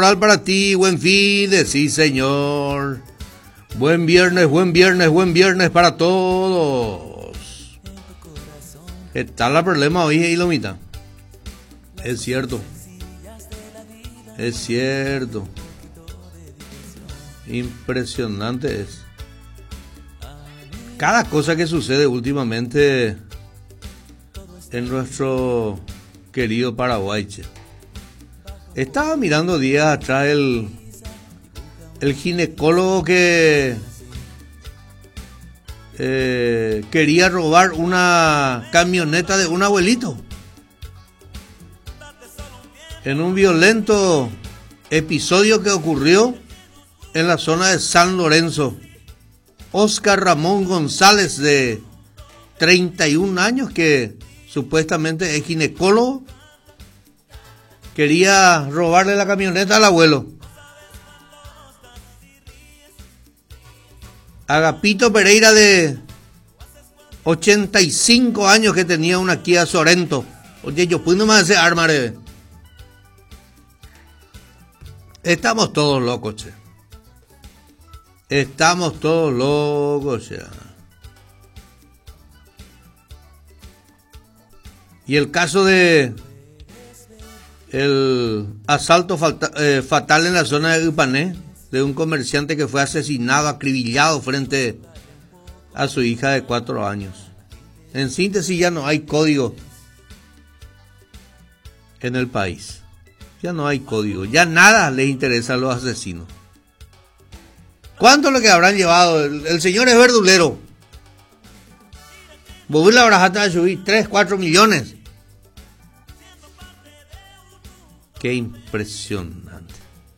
Para ti, buen fin de sí, señor. Buen viernes para todos. Está el problema hoy, Ilomita. Es cierto. Impresionante es. Cada cosa que sucede últimamente en nuestro querido Paraguay. Estaba mirando días atrás el ginecólogo que quería robar una camioneta de un abuelito. En un violento episodio que ocurrió en la zona de San Lorenzo. Oscar Ramón González, de 31 años, que supuestamente es ginecólogo, quería robarle la camioneta al abuelo. Agapito Pereira, de 85 años, que tenía una Kia Sorento. Oye, yo puedo más ese arma. Estamos todos locos, che. Estamos todos locos, ya. Y el caso de el asalto fatal en la zona de Ipané, de un comerciante que fue asesinado, acribillado frente a su hija de 4 años. En síntesis, ya no hay código en el país. Ya no hay código. Ya nada les interesa a los asesinos. ¿Cuánto es lo que habrán llevado? El señor es verdulero. Vos la brajata de subir 3, 4 millones. Qué impresionante.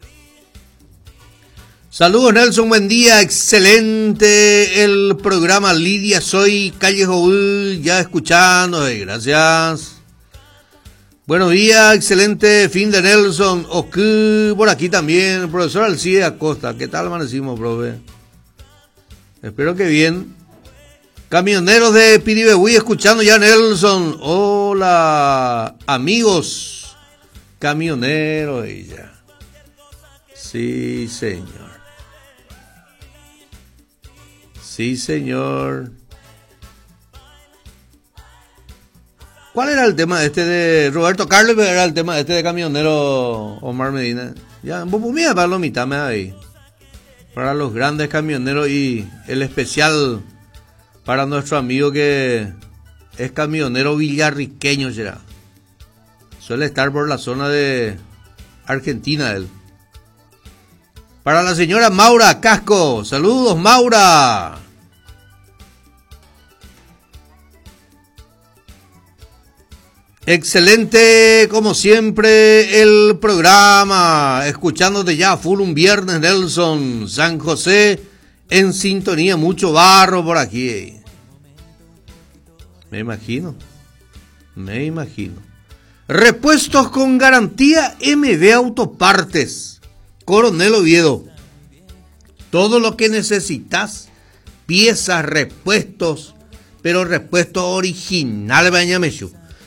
Saludos, Nelson, buen día, excelente el programa. Lidia, soy Calle Joul, ya escuchando, gracias. Buenos días, excelente fin de Nelson. Por aquí también, profesor Alcide Acosta. ¿Qué tal amanecimos, profe? Espero que bien. Camioneros de Piribehuí, escuchando ya Nelson. Hola, amigos camioneros. Ella. Sí, señor. Sí, señor. ¿Cuál era el tema este de Roberto Carlos? Era el tema este de camionero Omar Medina. Ya, mira, palomita, me da ahí. Para los grandes camioneros, y el especial para nuestro amigo que es camionero villarriqueño, será. Suele estar por la zona de Argentina él. Para la señora Maura Casco. Saludos, Maura. Excelente, como siempre, el programa. Escuchándote ya full un viernes, Nelson. San José en sintonía, mucho barro por aquí. Me imagino. Repuestos con garantía MB Autopartes. Coronel Oviedo. Todo lo que necesitas, piezas, repuestos, pero repuestos originales, Bañamechu.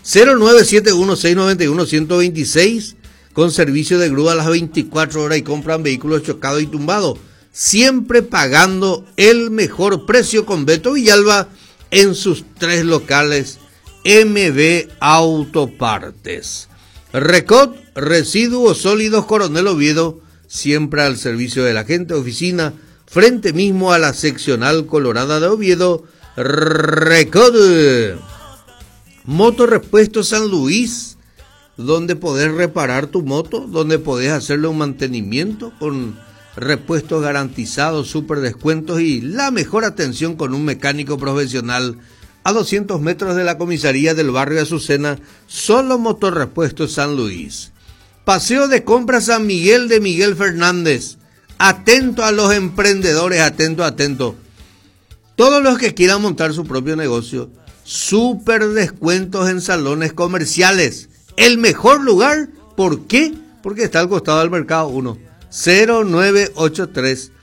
0971-691-126, con servicio de grúa a las 24 horas, y compran vehículos chocados y tumbados, siempre pagando el mejor precio, con Beto Villalba en sus 3 locales. MB Autopartes. Recot, residuos sólidos, Coronel Oviedo, siempre al servicio de la gente. Oficina frente mismo a la seccional Colorada de Oviedo. Recot. Motorrepuesto San Luis, donde podés reparar tu moto, donde podés hacerle un mantenimiento con repuestos garantizados, super descuentos y la mejor atención con un mecánico profesional. A 200 metros de la comisaría del barrio Azucena, solo Motorrepuesto San Luis. Paseo de compras San Miguel de Miguel Fernández. Atento a los emprendedores, atento. Todos los que quieran montar su propio negocio, super descuentos en salones comerciales. El mejor lugar, ¿por qué? Porque está al costado del Mercado 1. 0983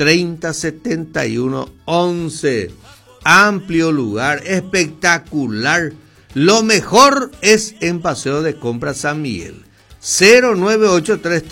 3071 11. Amplio lugar, espectacular. Lo mejor es en Paseo de Compras San Miguel. 0983